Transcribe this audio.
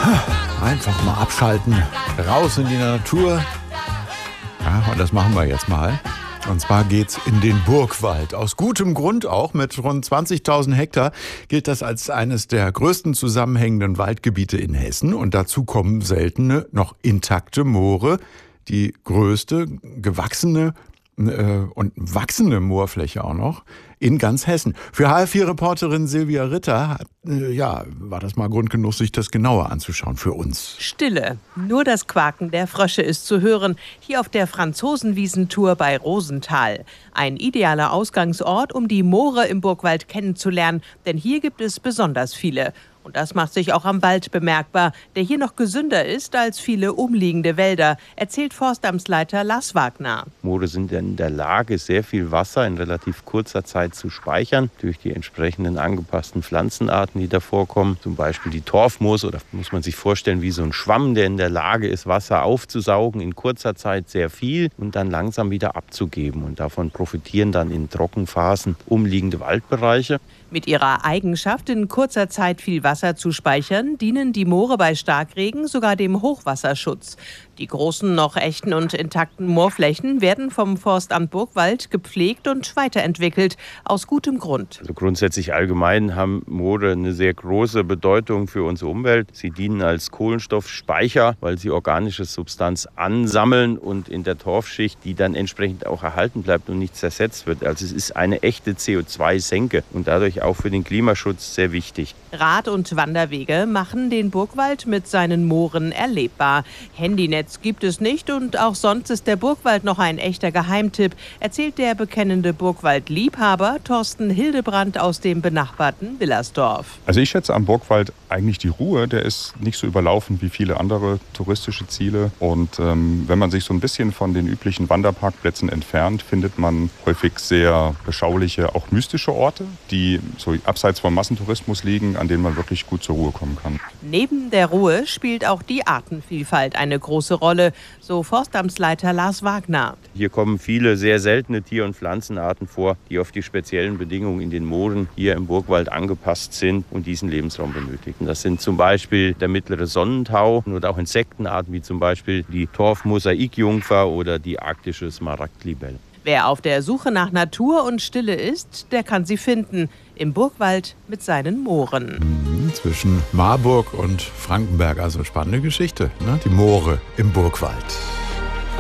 Einfach mal abschalten, raus in die Natur. Ja, und das machen wir jetzt mal. Und zwar geht's in den Burgwald. Aus gutem Grund auch. Mit rund 20.000 Hektar gilt das als eines der größten zusammenhängenden Waldgebiete in Hessen. Und dazu kommen seltene, noch intakte Moore. Die größte, gewachsene und wachsende Moorfläche auch noch in ganz Hessen. Für HR4-Reporterin Silvia Ritter war das mal Grund genug, sich das genauer anzuschauen für uns. Stille. Nur das Quaken der Frösche ist zu hören, hier auf der Franzosenwiesentour bei Rosenthal. Ein idealer Ausgangsort, um die Moore im Burgwald kennenzulernen, denn hier gibt es besonders viele. Und das macht sich auch am Wald bemerkbar, der hier noch gesünder ist als viele umliegende Wälder, erzählt Forstamtsleiter Lars Wagner. Moore sind in der Lage, sehr viel Wasser in relativ kurzer Zeit zu speichern, durch die entsprechenden angepassten Pflanzenarten, die da vorkommen. Zum Beispiel die Torfmoos, oder muss man sich vorstellen wie so ein Schwamm, der in der Lage ist, Wasser aufzusaugen, in kurzer Zeit sehr viel und dann langsam wieder abzugeben. Und davon profitieren dann in Trockenphasen umliegende Waldbereiche. Mit ihrer Eigenschaft, in kurzer Zeit viel Wasser zu speichern, dienen die Moore bei Starkregen sogar dem Hochwasserschutz. Die großen, noch echten und intakten Moorflächen werden vom Forstamt Burgwald gepflegt und weiterentwickelt, aus gutem Grund. Also grundsätzlich allgemein haben Moore eine sehr große Bedeutung für unsere Umwelt. Sie dienen als Kohlenstoffspeicher, weil sie organische Substanz ansammeln und in der Torfschicht, die dann entsprechend auch erhalten bleibt und nicht zersetzt wird. Also es ist eine echte CO2-Senke und dadurch auch für den Klimaschutz sehr wichtig. Rad- und Wanderwege machen den Burgwald mit seinen Mooren erlebbar. Handynetz gibt es nicht und auch sonst ist der Burgwald noch ein echter Geheimtipp, erzählt der bekennende Burgwaldliebhaber Thorsten Hildebrand aus dem benachbarten Willersdorf. Also ich schätze am Burgwald eigentlich die Ruhe. Der ist nicht so überlaufen wie viele andere touristische Ziele. Und wenn man sich so ein bisschen von den üblichen Wanderparkplätzen entfernt, findet man häufig sehr beschauliche, auch mystische Orte, die so abseits vom Massentourismus liegen, an denen man wirklich gut zur Ruhe kommen kann. Neben der Ruhe spielt auch die Artenvielfalt eine große Rolle, so Forstamtsleiter Lars Wagner. Hier kommen viele sehr seltene Tier- und Pflanzenarten vor, die auf die speziellen Bedingungen in den Mooren hier im Burgwald angepasst sind und diesen Lebensraum benötigen. Das sind zum Beispiel der mittlere Sonnentau oder auch Insektenarten wie zum Beispiel die Torfmosaikjungfer oder die arktische Smaragdlibelle. Wer auf der Suche nach Natur und Stille ist, der kann sie finden. Im Burgwald mit seinen Mooren. Zwischen Marburg und Frankenberg, also spannende Geschichte, ne? Die Moore im Burgwald.